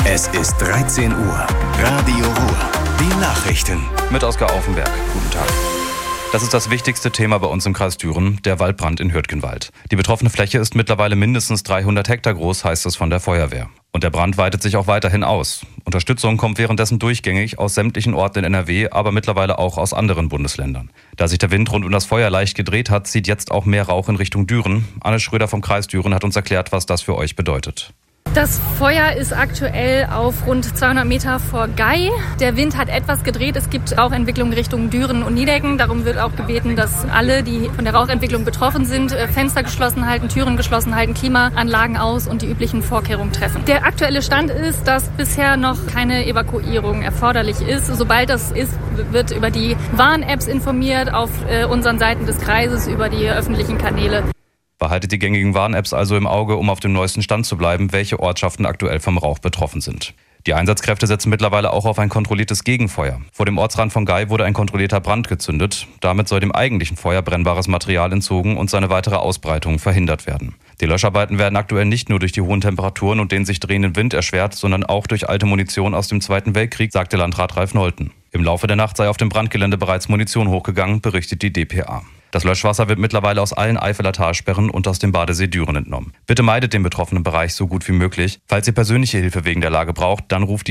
Es ist 13 Uhr. Radio Ruhr. Die Nachrichten. Mit Oskar Aufenberg. Guten Tag. Das ist das wichtigste Thema bei uns im Kreis Düren, der Waldbrand in Hürtgenwald. Die betroffene Fläche ist mittlerweile mindestens 300 Hektar groß, heißt es von der Feuerwehr. Und der Brand weitet sich auch weiterhin aus. Unterstützung kommt währenddessen durchgängig aus sämtlichen Orten in NRW, aber mittlerweile auch aus anderen Bundesländern. Da sich der Wind rund um das Feuer leicht gedreht hat, zieht jetzt auch mehr Rauch in Richtung Düren. Anne Schröder vom Kreis Düren hat uns erklärt, was das für euch bedeutet. Das Feuer ist aktuell auf rund 200 Meter vor Gay. Der Wind hat etwas gedreht. Es gibt Rauchentwicklung Richtung Düren und Niedecken. Darum wird auch gebeten, dass alle, die von der Rauchentwicklung betroffen sind, Fenster geschlossen halten, Türen geschlossen halten, Klimaanlagen aus und die üblichen Vorkehrungen treffen. Der aktuelle Stand ist, dass bisher noch keine Evakuierung erforderlich ist. Sobald das ist, wird über die Warn-Apps informiert, auf unseren Seiten des Kreises, über die öffentlichen Kanäle. Behaltet die gängigen Warn-Apps also im Auge, um auf dem neuesten Stand zu bleiben, welche Ortschaften aktuell vom Rauch betroffen sind. Die Einsatzkräfte setzen mittlerweile auch auf ein kontrolliertes Gegenfeuer. Vor dem Ortsrand von Gay wurde ein kontrollierter Brand gezündet. Damit soll dem eigentlichen Feuer brennbares Material entzogen und seine weitere Ausbreitung verhindert werden. Die Löscharbeiten werden aktuell nicht nur durch die hohen Temperaturen und den sich drehenden Wind erschwert, sondern auch durch alte Munition aus dem Zweiten Weltkrieg, sagte Landrat Ralf Nolten. Im Laufe der Nacht sei auf dem Brandgelände bereits Munition hochgegangen, berichtet die dpa. Das Löschwasser wird mittlerweile aus allen Eifeler Talsperren und aus dem Badesee Düren entnommen. Bitte meidet den betroffenen Bereich so gut wie möglich. Falls ihr persönliche Hilfe wegen der Lage braucht, dann ruft die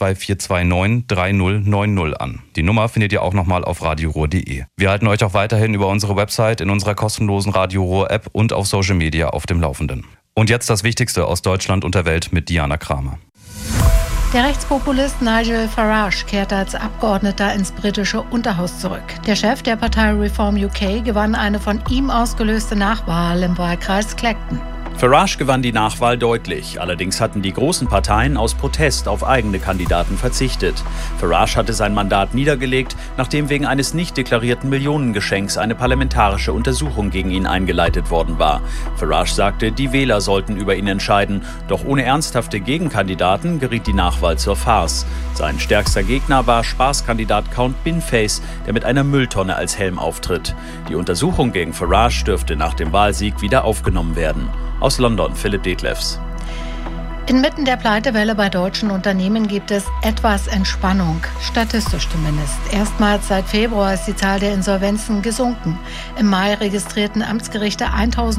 02429 3090 an. Die Nummer findet ihr auch nochmal auf radioruhr.de. Wir halten euch auch weiterhin über unsere Website, in unserer kostenlosen Radio Ruhr App und auf Social Media auf dem Laufenden. Und jetzt das Wichtigste aus Deutschland und der Welt mit Diana Kramer. Der Rechtspopulist Nigel Farage kehrte als Abgeordneter ins britische Unterhaus zurück. Der Chef der Partei Reform UK gewann eine von ihm ausgelöste Nachwahl im Wahlkreis Clacton. Farage gewann die Nachwahl deutlich. Allerdings hatten die großen Parteien aus Protest auf eigene Kandidaten verzichtet. Farage hatte sein Mandat niedergelegt, nachdem wegen eines nicht deklarierten Millionengeschenks eine parlamentarische Untersuchung gegen ihn eingeleitet worden war. Farage sagte, die Wähler sollten über ihn entscheiden. Doch ohne ernsthafte Gegenkandidaten geriet die Nachwahl zur Farce. Sein stärkster Gegner war Spaßkandidat Count Binface, der mit einer Mülltonne als Helm auftritt. Die Untersuchung gegen Farage dürfte nach dem Wahlsieg wieder aufgenommen werden. Aus London, Philipp Detlefs. Inmitten der Pleitewelle bei deutschen Unternehmen gibt es etwas Entspannung, statistisch zumindest. Erstmals seit Februar ist die Zahl der Insolvenzen gesunken. Im Mai registrierten Amtsgerichte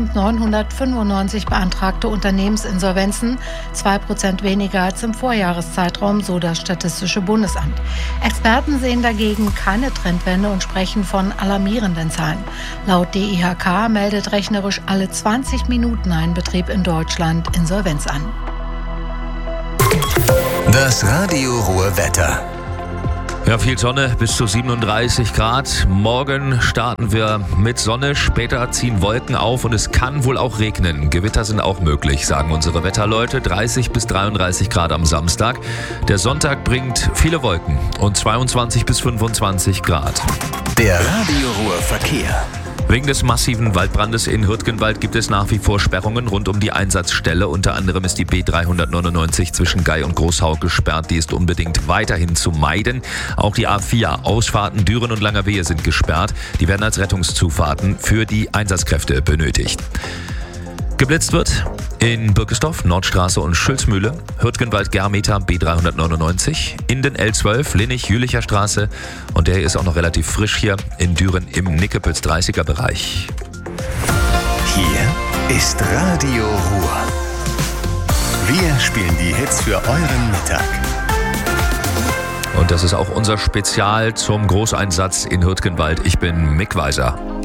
1.995 beantragte Unternehmensinsolvenzen, 2% weniger als im Vorjahreszeitraum, so das Statistische Bundesamt. Experten sehen dagegen keine Trendwende und sprechen von alarmierenden Zahlen. Laut DIHK meldet rechnerisch alle 20 Minuten ein Betrieb in Deutschland Insolvenz an. Das Radio Ruhr Wetter. Ja, viel Sonne, bis zu 37 Grad. Morgen starten wir mit Sonne, später ziehen Wolken auf und es kann wohl auch regnen. Gewitter sind auch möglich, sagen unsere Wetterleute. 30 bis 33 Grad am Samstag. Der Sonntag bringt viele Wolken und 22 bis 25 Grad. Der Radio Ruhr Verkehr. Wegen des massiven Waldbrandes in Hürtgenwald gibt es nach wie vor Sperrungen rund um die Einsatzstelle. Unter anderem ist die B399 zwischen Gay und Großhau gesperrt. Die ist unbedingt weiterhin zu meiden. Auch die A4 Ausfahrten Düren und Langerwehe sind gesperrt. Die werden als Rettungszufahrten für die Einsatzkräfte benötigt. Geblitzt wird in Birkesdorf, Nordstraße und Schülzmühle, Hürtgenwald-Germeter B399, in den L12, Linnig-Jülicher Straße und der ist auch noch relativ frisch hier in Düren im Nickepütz 30er Bereich. Hier ist Radio Ruhr. Wir spielen die Hits für euren Mittag. Und das ist auch unser Spezial zum Großeinsatz in Hürtgenwald. Ich bin Mick Weiser.